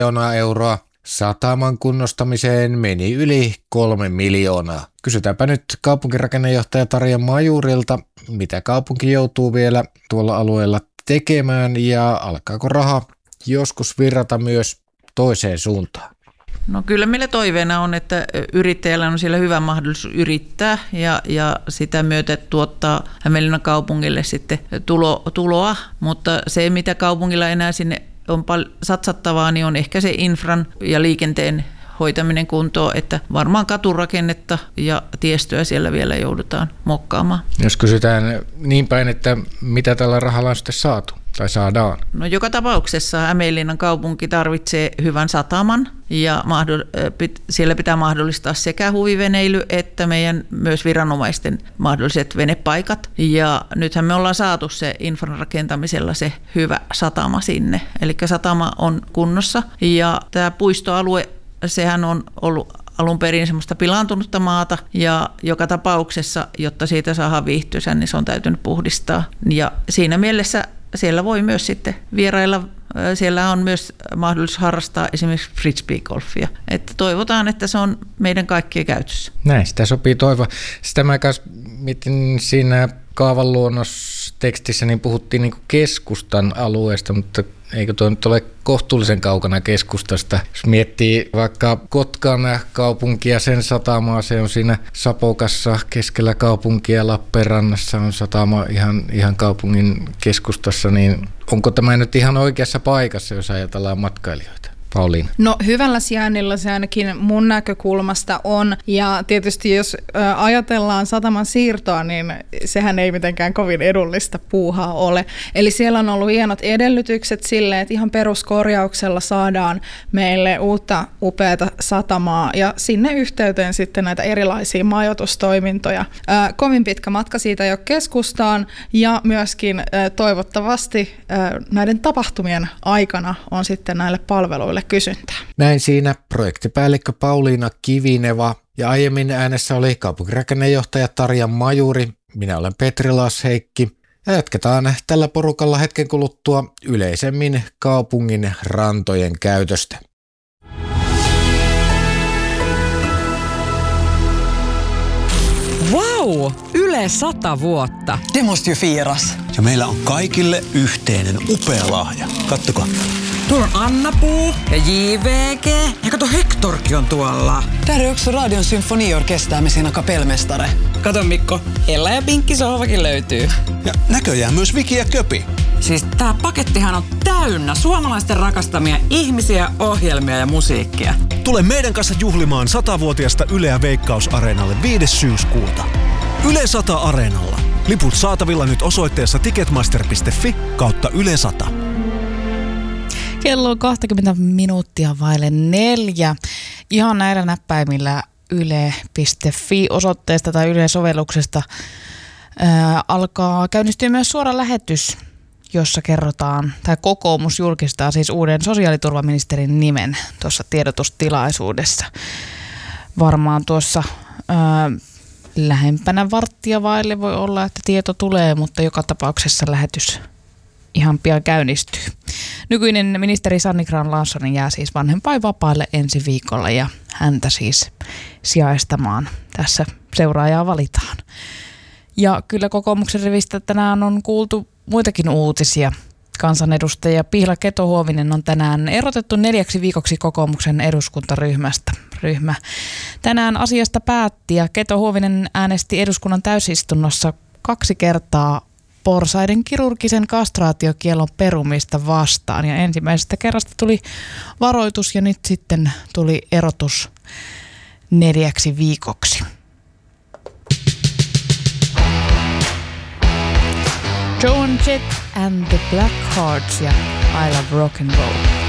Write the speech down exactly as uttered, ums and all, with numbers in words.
miljoonaa euroa. Sataman kunnostamiseen meni yli kolme miljoonaa. Kysytäänpä nyt kaupunkirakenneenjohtaja Tarja Majurilta, mitä kaupunki joutuu vielä tuolla alueella tekemään ja alkaako raha joskus virrata myös toiseen suuntaan? No kyllä meillä toiveena on, että yrittäjällä on siellä hyvä mahdollisuus yrittää ja, ja sitä myötä tuottaa Hämeenlinnan kaupungille sitten tulo, tuloa, mutta se mitä kaupungilla enää sinne on paljon satsattavaa, niin on ehkä se infran ja liikenteen hoitaminen kuntoon, että varmaan katurakennetta ja tiestöä siellä vielä joudutaan mokkaamaan. Jos kysytään niin päin, että mitä tällä rahalla on sitten saatu tai saadaan? No joka tapauksessa Hämeenlinnan kaupunki tarvitsee hyvän sataman ja siellä pitää mahdollistaa sekä huviveneily että meidän myös viranomaisten mahdolliset venepaikat. Ja nythän me ollaan saatu se infran rakentamisella se hyvä satama sinne. Eli satama on kunnossa ja tämä puistoalue, sehän on ollut alun perin semmoista pilaantunutta maata ja joka tapauksessa, jotta siitä saadaan viihtyisä, niin se on täytynyt puhdistaa. Ja siinä mielessä siellä voi myös sitten vierailla, siellä on myös mahdollisuus harrastaa esimerkiksi frisbeegolfia. Että toivotaan, että se on meidän kaikkien käytössä. Näin, sitä sopii toivoa. Sitä mä kanssa mietin siinä kaavanluonnostekstissä, niin puhuttiin niin kuin keskustan alueesta, mutta eikö tuo nyt ole kohtuullisen kaukana keskustasta? Jos miettii vaikka Kotkan kaupunkia, sen satamaa, se on siinä Sapokassa keskellä kaupunkia, Lappeenrannassa on satama ihan, ihan kaupungin keskustassa, niin onko tämä nyt ihan oikeassa paikassa, jos ajatellaan matkailijoita? Pauliina. No hyvällä sijainnilla se ainakin mun näkökulmasta on, ja tietysti jos ajatellaan sataman siirtoa, niin sehän ei mitenkään kovin edullista puuhaa ole. Eli siellä on ollut hienot edellytykset sille, että ihan peruskorjauksella saadaan meille uutta upeata satamaa ja sinne yhteyteen sitten näitä erilaisia majoitustoimintoja. Ää, kovin pitkä matka siitä jo keskustaan ja myöskin ää, toivottavasti ää, näiden tapahtumien aikana on sitten näille palveluille kysyntää. Näin siinä projektipäällikkö Pauliina Kivineva ja aiemmin äänessä oli kaupunkirakenneenjohtaja Tarja Majuri. Minä olen Petri Laas-Heikki ja jatketaan tällä porukalla hetken kuluttua yleisemmin kaupungin rantojen käytöstä. Wow! Yle sata vuotta. Det måste ju firas. Ja meillä on kaikille yhteinen upea lahja. Kattokaa. Tuolla on Anna-Puu ja J V G. Ja kato, Hectorkin on tuolla. Där är också Radion symfoniorkester med sina kapellmästare. Kato Mikko, Ella ja Pinkki sohvakin löytyy. Ja näköjään myös Viki ja Köpi. Siis tää pakettihan on täynnä suomalaisten rakastamia ihmisiä, ohjelmia ja musiikkia. Tule meidän kanssa juhlimaan satavuotiaasta Yleä Veikkaus-areenalle viides syyskuuta. Yle sata Areenalla. Liput saatavilla nyt osoitteessa ticketmaster piste fi kautta Yle sata. Kello on kaksikymmentä minuuttia vaille neljä. Ihan näillä näppäimillä yle piste fi osoitteesta tai Yle-sovelluksesta ää, alkaa käynnistyä myös suora lähetys, jossa kerrotaan, tai kokoomus julkistaa siis uuden sosiaaliturvaministerin nimen tuossa tiedotustilaisuudessa. Varmaan tuossa ää, lähempänä varttia vaille voi olla, että tieto tulee, mutta joka tapauksessa lähetys ihan pian käynnistyy. Nykyinen ministeri Sanni Grahn-Laasonen jää siis vanhempainvapaalle ensi viikolla ja häntä siis sijaistamaan. Tässä seuraajaa valitaan. Ja kyllä kokoomuksen rivistä tänään on kuultu muitakin uutisia. Kansanedustaja Pihla Keto-Huovinen on tänään erotettu neljäksi viikoksi kokoomuksen eduskuntaryhmästä. Ryhmä tänään asiasta päätti ja Keto-Huovinen äänesti eduskunnan täysistunnossa kaksi kertaa porsaiden kirurgisen kastraatiokiellon perumista vastaan. Ja ensimmäisestä kerrasta tuli varoitus ja nyt sitten tuli erotus neljäksi viikoksi. Joan Jett and the Blackhearts ja I Love Rock and Roll.